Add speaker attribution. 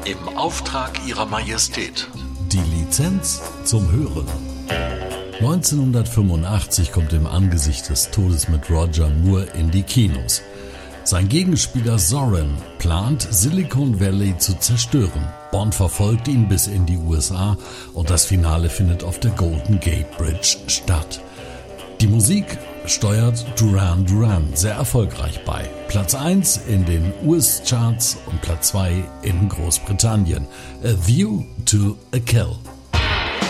Speaker 1: Im Auftrag Ihrer Majestät.
Speaker 2: Die Lizenz zum Hören. 1985 kommt im Angesicht des Todes mit Roger Moore in die Kinos. Sein Gegenspieler Zorin plant, Silicon Valley zu zerstören. Bond verfolgt ihn bis in die USA und das Finale findet auf der Golden Gate Bridge statt. Die Musik steuert Duran Duran sehr erfolgreich bei. Platz 1 in den US-Charts und Platz 2 in Großbritannien. A View to a Kill.